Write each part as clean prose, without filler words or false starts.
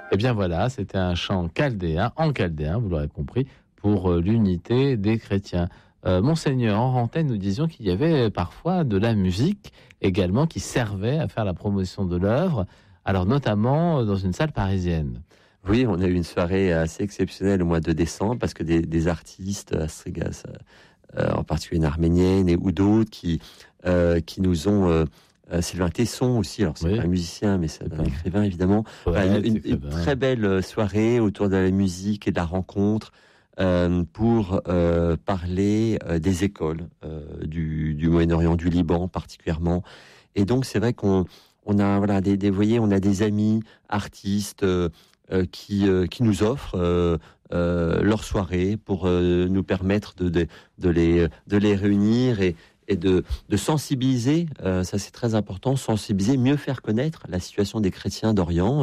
Eh bien voilà, c'était un chant chaldéen, en chaldéen, vous l'aurez compris, pour l'unité des chrétiens. Monseigneur, en antenne, nous disions qu'il y avait parfois de la musique également qui servait à faire la promotion de l'œuvre, alors notamment dans une salle parisienne. Oui, on a eu une soirée assez exceptionnelle au mois de décembre parce que des artistes, Astrigas, en particulier une arménienne ou d'autres qui nous ont... Sylvain Tesson aussi, alors c'est pas un musicien, mais c'est un écrivain évidemment. Une très belle soirée autour de la musique et de la rencontre pour parler des écoles du Moyen-Orient, du Liban particulièrement. Et donc c'est vrai qu'on a on a des amis artistes qui nous offrent leur soirée pour nous permettre de les réunir et de sensibiliser, ça c'est très important, sensibiliser, mieux faire connaître la situation des chrétiens d'Orient.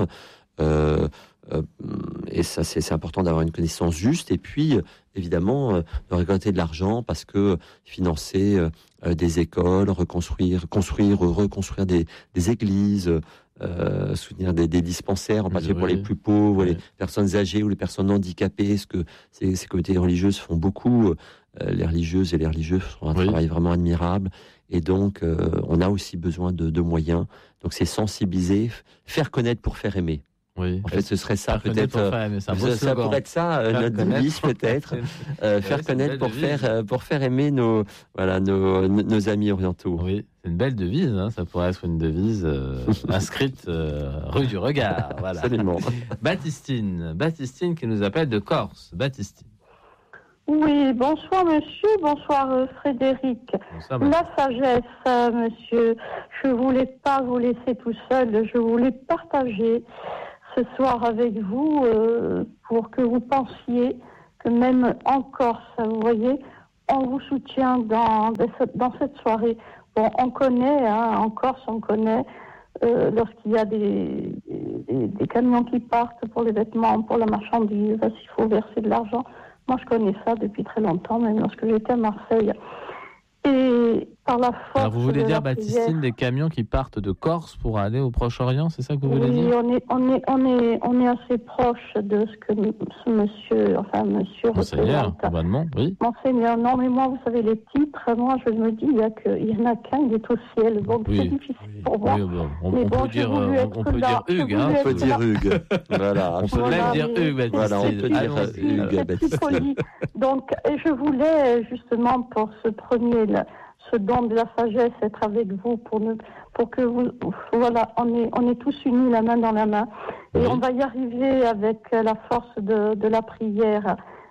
Et ça c'est important d'avoir une connaissance juste. Et puis évidemment de récolter de l'argent parce que financer des écoles, reconstruire des églises, soutenir des dispensaires, en particulier pour les plus pauvres, les personnes âgées ou les personnes handicapées, ce que ces communautés religieuses font beaucoup. Les religieuses et les religieux font un travail vraiment admirable. Et donc, on a aussi besoin de moyens. Donc, c'est sensibiliser, faire connaître pour faire aimer. Oui. En fait, ce serait ça peut-être. Ça pourrait être ça notre devise peut-être. Faire connaître pour faire aimer nos amis orientaux. Oui, c'est une belle devise. Hein. Ça pourrait être une devise inscrite rue du Regard. Voilà. Absolument. Baptistine qui nous appelle de Corse. Baptistine. Oui, bonsoir monsieur, bonsoir Frédéric. Bonsoir, la sagesse, monsieur, je voulais pas vous laisser tout seul, je voulais partager ce soir avec vous pour que vous pensiez que même en Corse, vous voyez, on vous soutient dans cette soirée. Bon, on connaît, en Corse, on connaît lorsqu'il y a des camions qui partent pour les vêtements, pour la marchandise, s'il faut verser de l'argent. Moi, je connais ça depuis très longtemps, même lorsque j'étais à Marseille. Et par la force. Alors, vous voulez dire, Baptistine, des camions qui partent de Corse pour aller au Proche-Orient, c'est ça que vous voulez dire ? Oui, on est assez proche de ce que ce monsieur Monseigneur, représente. probablement, oui. Monseigneur, non, mais moi, vous savez, les titres, moi, je me dis, il y en a qu'un, il est au ciel. Donc, c'est difficile pour moi. Oui, on peut dire Hugues, hein. On peut dire Hugues. Voilà. On peut même dire Hugues, Baptistine. Voilà, on peut dire Hugues, Baptistine. Donc, et je voulais, justement, pour ce don de la sagesse, être avec vous pour que vous, voilà, on est tous unis la main dans la main. Et on va y arriver avec la force de la prière.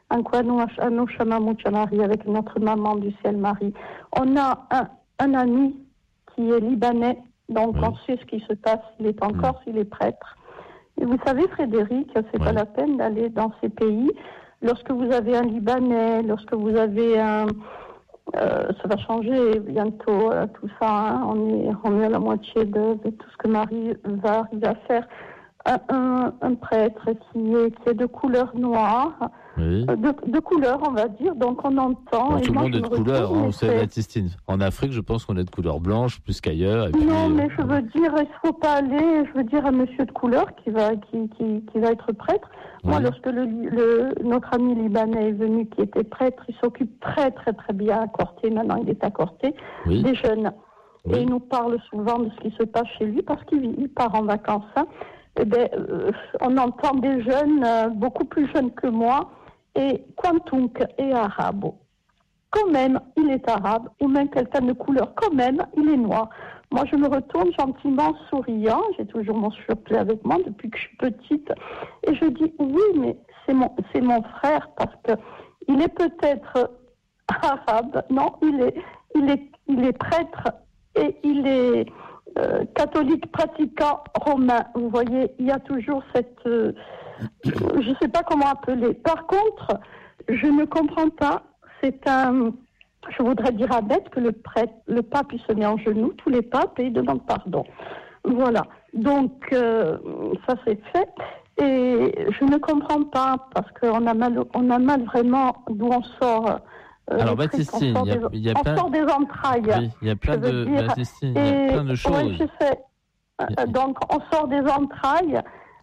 Avec notre maman du ciel Marie. On a un ami qui est libanais, donc on sait ce qui se passe. Il est en Corse, il est prêtre. Et vous savez, Frédéric, c'est pas la peine d'aller dans ces pays. Lorsque vous avez un Libanais, lorsque vous avez ça va changer bientôt, tout ça. Hein. On est à la moitié de tout ce que Marie va arriver à faire. Un prêtre qui est de couleur noire, de couleur, on va dire. Donc on entend. Bon, tout le monde est de couleur, hein, c'est Baptistine. En Afrique, je pense qu'on est de couleur blanche plus qu'ailleurs. Non, mais je veux dire, il ne faut pas aller. Je veux dire, un monsieur de couleur qui va être prêtre. Moi, lorsque notre ami libanais est venu, qui était prêtre, il s'occupe très très très bien à Corté. Maintenant, il est à Corté, des jeunes. Et il nous parle souvent de ce qui se passe chez lui parce qu'il part en vacances. Hein. On entend des jeunes, beaucoup plus jeunes que moi, et Quantunk est arabe. Quand même, il est arabe, ou même quelqu'un de couleur, quand même, il est noir. Moi, je me retourne gentiment, souriant, j'ai toujours mon surplis avec moi depuis que je suis petite, et je dis, oui, mais c'est mon frère, parce que il est peut-être arabe, non, il est prêtre, et il est catholique pratiquant romain. Vous voyez, il y a toujours cette... je ne sais pas comment appeler. Par contre, je ne comprends pas, je voudrais dire à bête que le pape, il se met en genoux, tous les papes, et il demande pardon. Voilà. Donc, ça c'est fait. Et je ne comprends pas, parce qu'on a mal vraiment d'où on sort... Alors Baptistine, il y a plein... On sort des entrailles. Oui, il y a plein de... Baptistine, il y a plein de choses. Oui, je sais. Donc, on sort des entrailles.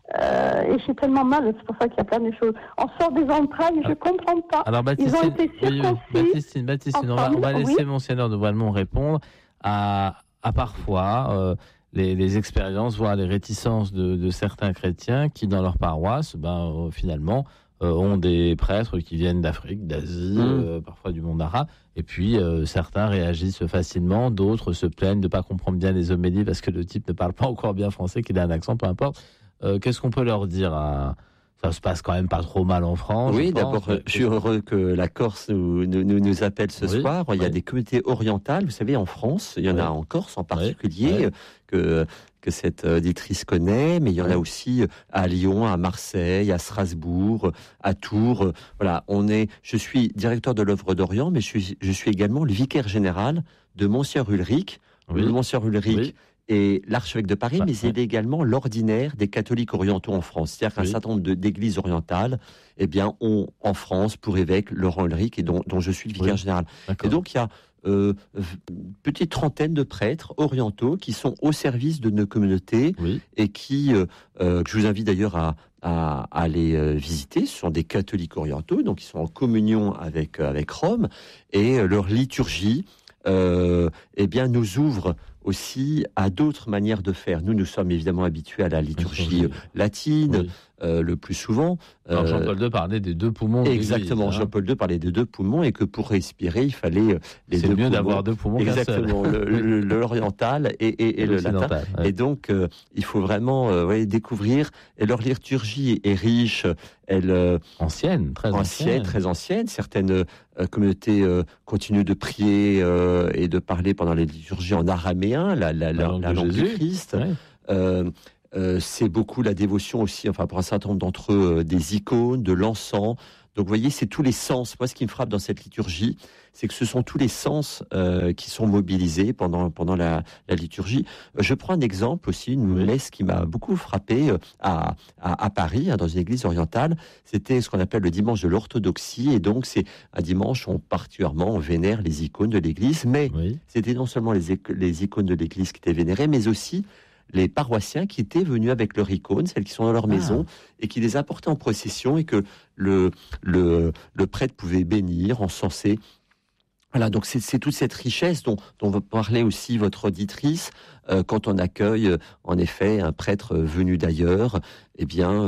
Et j'ai tellement mal, c'est pour ça qu'il y a plein de choses. On sort des entrailles, je ne comprends pas. Alors Baptistine, ils ont été circoncis. Baptistine, on va laisser Monseigneur de Valmont répondre à parfois les expériences, voire les réticences de certains chrétiens qui, dans leur paroisse, finalement, ont des prêtres qui viennent d'Afrique, d'Asie, parfois du monde arabe. Et puis, certains réagissent facilement, d'autres se plaignent de ne pas comprendre bien les homélies parce que le type ne parle pas encore bien français, qu'il a un accent, peu importe. Qu'est-ce qu'on peut leur dire Ça se passe quand même pas trop mal en France. Oui, d'abord, je suis heureux que la Corse nous appelle ce soir. Il y a des communautés orientales, vous savez, en France. Il y en a en Corse en particulier, que cette auditrice connaît, mais il y en a aussi à Lyon, à Marseille, à Strasbourg, à Tours. Voilà, je suis directeur de l'œuvre d'Orient, mais je suis également le vicaire général de Monseigneur Ulrich. Monseigneur Ulrich et l'archevêque de Paris, mais il est également l'ordinaire des catholiques orientaux en France. C'est-à-dire qu'un certain nombre d'églises orientales, ont en France pour évêque Laurent Ulrich, et dont je suis le vicaire général. Et donc il y a une petite trentaine de prêtres orientaux qui sont au service de nos communautés et qui, que je vous invite d'ailleurs à aller visiter. Ce sont des catholiques orientaux, donc ils sont en communion avec Rome, et leur liturgie nous ouvre aussi à d'autres manières de faire. Nous sommes évidemment habitués à la liturgie latine, le plus souvent. Alors Jean-Paul II parlait des 2 poumons. Exactement, Jean-Paul II parlait des 2 poumons, et que pour respirer, il fallait les 2 poumons. C'est mieux d'avoir 2 poumons qu'un seul. Exactement, l'oriental et le latin. Et donc, il faut vraiment découvrir. Et leur liturgie est riche. Ancienne, très ancienne. Certaines communautés continuent de prier et de parler pendant les liturgies en araméen, la langue du Christ. C'est beaucoup la dévotion aussi, pour un certain nombre d'entre eux, des icônes, de l'encens. Donc vous voyez, c'est tous les sens. Moi, ce qui me frappe dans cette liturgie, c'est que ce sont tous les sens qui sont mobilisés pendant la liturgie. Je prends un exemple aussi, une messe qui m'a beaucoup frappé à Paris, dans une église orientale. C'était ce qu'on appelle le dimanche de l'orthodoxie, et donc c'est un dimanche où on vénère les icônes de l'église, mais c'était non seulement les icônes de l'église qui étaient vénérées, mais aussi les paroissiens qui étaient venus avec leurs icônes, celles qui sont dans leur maison, et qui les apportaient en procession, et que le prêtre pouvait bénir, encenser. Voilà, donc c'est toute cette richesse dont va parler aussi votre auditrice quand on accueille en effet un prêtre venu d'ailleurs. Il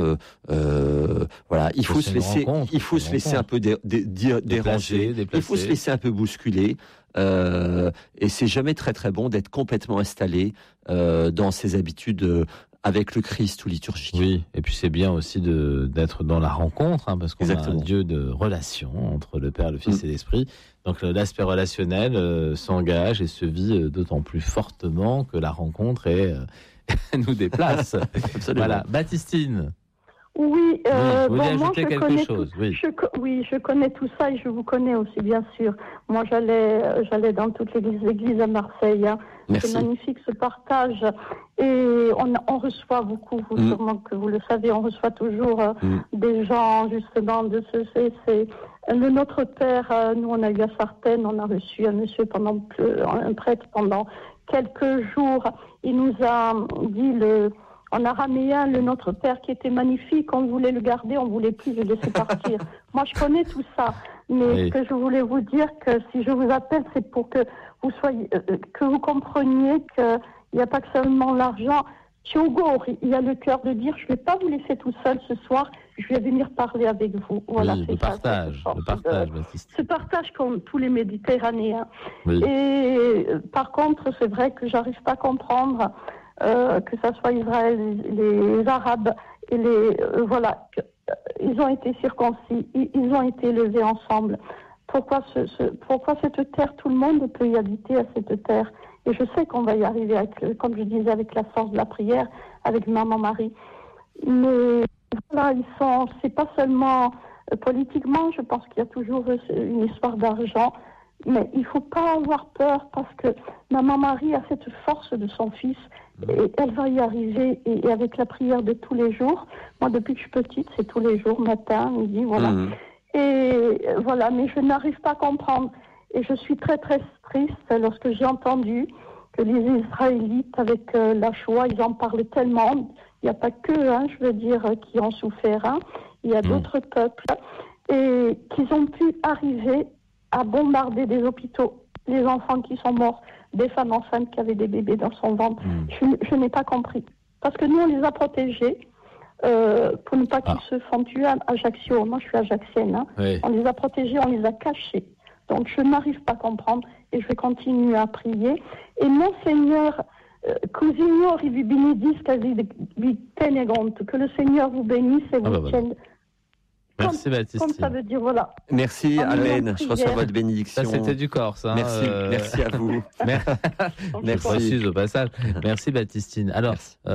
faut se laisser un peu déranger, il faut se laisser un peu bousculer. Et c'est jamais très très bon d'être complètement installé dans ses habitudes avec le Christ ou liturgique. Oui, et puis c'est bien aussi d'être dans la rencontre, parce qu'on a un Dieu de relation entre le Père, le Fils et l'Esprit. Donc l'aspect relationnel s'engage et se vit d'autant plus fortement que la rencontre nous déplace. Voilà, Baptistine. Oui, vous voulez ajouter quelque chose. Je connais tout ça, et je vous connais aussi, bien sûr. Moi, j'allais dans toutes les églises à Marseille. C'est magnifique, ce partage. Et on reçoit beaucoup, sûrement que vous le savez, on reçoit toujours des gens, justement, le Notre Père. Nous, on a eu à Sartène, on a reçu un monsieur un prêtre pendant quelques jours. Il nous a dit en araméen, le Notre Père, qui était magnifique, on voulait le garder, on voulait plus le laisser partir. Moi, je connais tout ça, mais ce que je voulais vous dire, que si je vous appelle, c'est pour que vous compreniez qu'il n'y a pas que seulement l'argent. Thiogo, il a le cœur de dire, je ne vais pas vous laisser tout seul ce soir, je vais venir parler avec vous. Voilà, le partage, ce partage comme tous les Méditerranéens. Et par contre, c'est vrai que j'arrive pas à comprendre que ça soit Israël, les Arabes et ils ont été circoncis, ils ont été élevés ensemble. Pourquoi cette terre, tout le monde peut y habiter à cette terre? Et je sais qu'on va y arriver, comme je disais, avec la force de la prière, avec Maman Marie. Mais voilà, c'est pas seulement politiquement, je pense qu'il y a toujours une histoire d'argent. Mais il ne faut pas avoir peur, parce que Maman Marie a cette force de son fils, et elle va y arriver, et avec la prière de tous les jours. Moi, depuis que je suis petite, c'est tous les jours, matin, midi, voilà. Et voilà, mais je n'arrive pas à comprendre. Et je suis très très triste lorsque j'ai entendu que les Israélites, avec la Shoah, ils en parlaient tellement. n'y a pas que, je veux dire, qui ont souffert. Il y a d'autres peuples et qui ont pu arriver à bombarder des hôpitaux, les enfants qui sont morts, des femmes enceintes qui avaient des bébés dans son ventre. Je n'ai pas compris. Parce que nous, on les a protégés pour ne pas qu'ils se font tuer à Ajaccio. Moi, je suis ajaxienne. Oui. On les a protégés, on les a cachés. Donc, je n'arrive pas à comprendre et je vais continuer à prier. Et Monseigneur, que le Seigneur vous bénisse et vous tienne. Merci Baptistine. Comme ça veut dire, voilà. Merci Amen, je reçois votre bénédiction. Ça c'était du corps, ça. Merci à vous. Merci. Précise au passage. Merci Baptistine. Alors,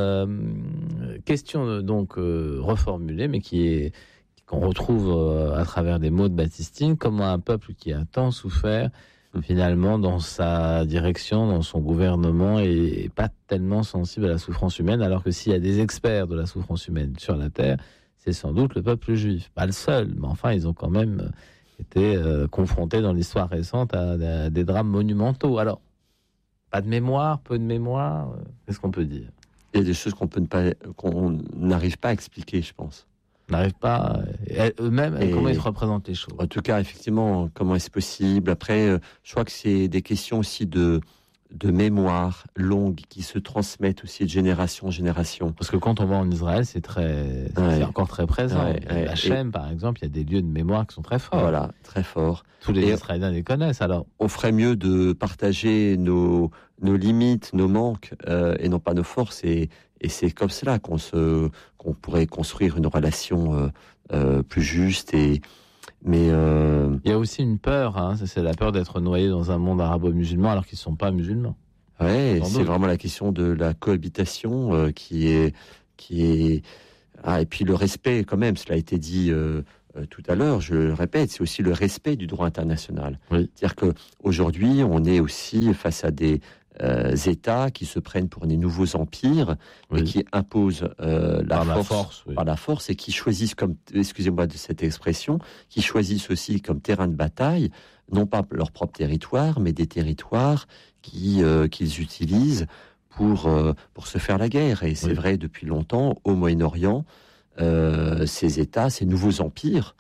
question donc reformulée, mais qu'on retrouve à travers des mots de Baptistine. Comment un peuple qui a tant souffert, finalement, dans sa direction, dans son gouvernement, est pas tellement sensible à la souffrance humaine, alors que s'il y a des experts de la souffrance humaine sur la terre, c'est sans doute le peuple juif. Pas le seul, mais enfin, ils ont quand même été confrontés dans l'histoire récente à des drames monumentaux. Alors, pas de mémoire, peu de mémoire, qu'est-ce qu'on peut dire ? Il y a des choses qu'on n'arrive pas à expliquer, je pense. On n'arrive pas, eux-mêmes, comment ils se représentent les choses. En tout cas, effectivement, comment est-ce possible ? Après, je crois que c'est des questions aussi de mémoire longue qui se transmettent aussi de génération en génération. Parce que quand on va en Israël, c'est encore très présent. Hachem, par exemple, il y a des lieux de mémoire qui sont très forts. Voilà, très forts. Tous les Israéliens les connaissent, alors. On ferait mieux de partager nos limites, nos manques, et non pas nos forces. Et c'est comme cela qu'on pourrait construire une relation plus juste Mais il y a aussi une peur, c'est la peur d'être noyé dans un monde arabo-musulman alors qu'ils ne sont pas musulmans. Oui, c'est vraiment la question de la cohabitation qui est et puis le respect quand même, cela a été dit tout à l'heure, je le répète, c'est aussi le respect du droit international. Oui. C'est-à-dire qu'aujourd'hui, on est aussi face à des États qui se prennent pour des nouveaux empires et qui imposent la force et qui choisissent comme, excusez-moi de cette expression, qui choisissent aussi comme terrain de bataille, non pas leur propre territoire, mais des territoires qu'ils utilisent pour se faire la guerre. Et c'est vrai depuis longtemps au Moyen-Orient, ces États, ces nouveaux empires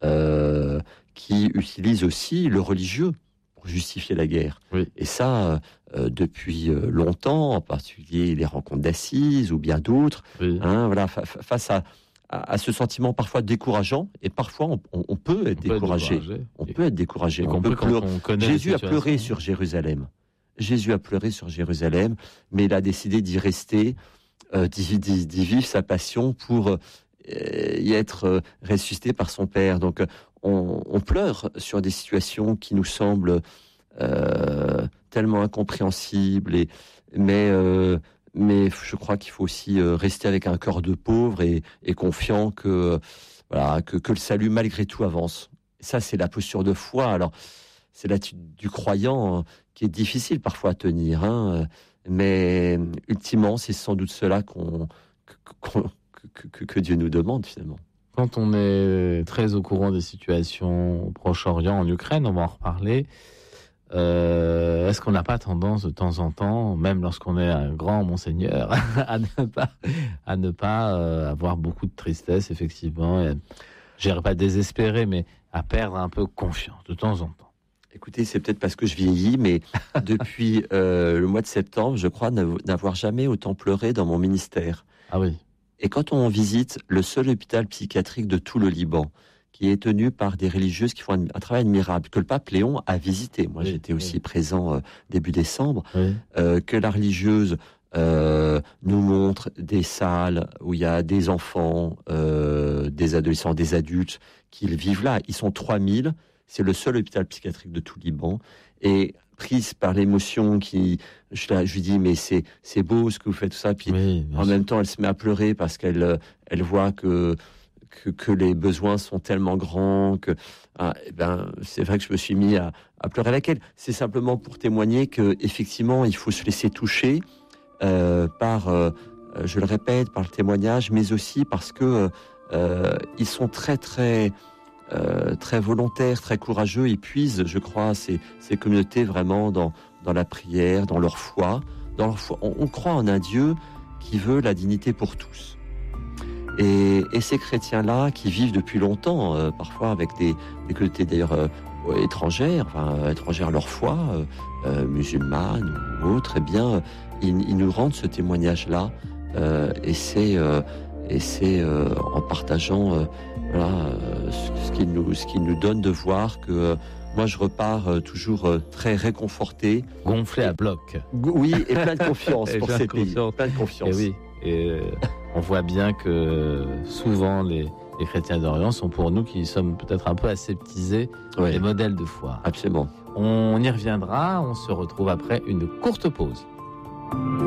qui utilisent aussi le religieux pour justifier la guerre. Oui. Et ça, depuis longtemps, en particulier les rencontres d'assises ou bien d'autres, voilà, face à ce sentiment parfois décourageant, et parfois on peut être découragé. On peut être découragé. Jésus a pleuré sur Jérusalem. Jésus a pleuré sur Jérusalem, mais il a décidé d'y rester, d'y vivre sa passion pour y être ressuscité par son Père. Donc on pleure sur des situations qui nous semblent tellement incompréhensibles, mais je crois qu'il faut aussi rester avec un cœur de pauvre et confiant que le salut malgré tout avance. Ça, c'est la posture de foi. Alors, c'est l'attitude du croyant qui est difficile parfois à tenir, mais ultimement, c'est sans doute cela que Dieu nous demande finalement. Quand on est très au courant des situations au Proche-Orient, en Ukraine, on va en reparler. Est-ce qu'on n'a pas tendance de temps en temps, même lorsqu'on est un grand monseigneur, à ne pas avoir beaucoup de tristesse, effectivement, et, je dirais pas désespérer, mais à perdre un peu confiance de temps en temps? Écoutez, c'est peut-être parce que je vieillis, mais depuis le mois de septembre, je crois n'avoir jamais autant pleuré dans mon ministère. Ah oui. Et quand on visite le seul hôpital psychiatrique de tout le Liban, qui est tenu par des religieuses qui font un travail admirable, que le pape Léon a visité. Moi, j'étais aussi présent début décembre, que la religieuse nous montre des salles où il y a des enfants, des adolescents, des adultes qui vivent là. Ils sont 3000. C'est le seul hôpital psychiatrique de tout le Liban. Et prise par l'émotion, je lui dis, mais c'est beau ce que vous faites, tout ça. Puis en même temps, elle se met à pleurer parce qu'elle voit que les besoins sont tellement grands que c'est vrai que je me suis mis à pleurer avec elle. C'est simplement pour témoigner que effectivement il faut se laisser toucher par, je le répète, par le témoignage, mais aussi parce que ils sont très très très volontaires, très courageux. Ils puisent, je crois, ces communautés vraiment dans la prière, dans leur foi. On croit en un Dieu qui veut la dignité pour tous. Et ces chrétiens-là, qui vivent depuis longtemps, parfois avec des communautés d'ailleurs étrangères à leur foi, musulmanes ou autres, eh bien, ils nous rendent ce témoignage-là. Et c'est en partageant ce qu'ils nous donnent de voir que moi je repars toujours très réconforté, gonflé à bloc. Oui, et plein de confiance pour ces pays, plein de confiance. Et oui, et on voit bien que souvent les chrétiens d'Orient sont pour nous qui sommes peut-être un peu aseptisés, des modèles de foi. Absolument. On y reviendra, on se retrouve après une courte pause.